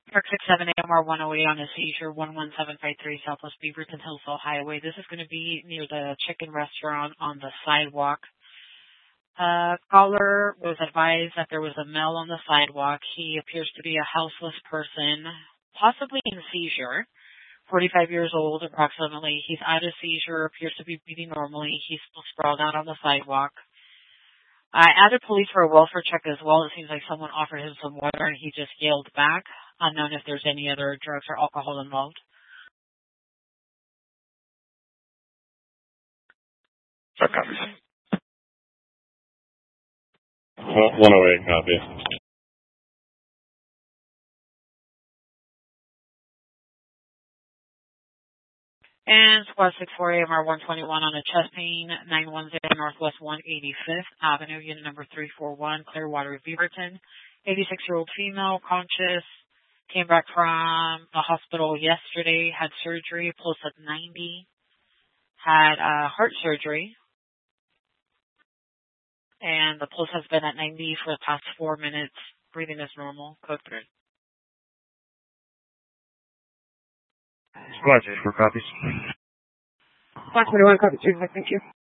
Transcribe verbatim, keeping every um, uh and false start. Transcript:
Park six seven A M R one oh eight on a seizure, one one seven five three Southwest Beaverton Hillsville Highway. This is going to be near the chicken restaurant on the sidewalk. Uh, caller was advised that there was a male on the sidewalk. He appears to be a houseless person, possibly in seizure. forty-five years old, approximately. He's out of seizure, appears to be breathing normally. He's still sprawled out on the sidewalk. I added police for a welfare check as well. It seems like someone offered him some water and he just yelled back. Unknown if there's any other drugs or alcohol involved. That copies. one oh eight, copy. And Squad six four A M R one twenty-one on a chest pain, nine one zero Northwest one eighty-fifth Avenue, unit number three four one, Clearwater, Beaverton. eighty-six-year-old female, conscious, came back from the hospital yesterday, had surgery, pulse at ninety, had uh, heart surgery, and the pulse has been at ninety for the past four minutes. Breathing is normal. Code three. Squad four copies. Squad twenty-one, copy two. Thank you.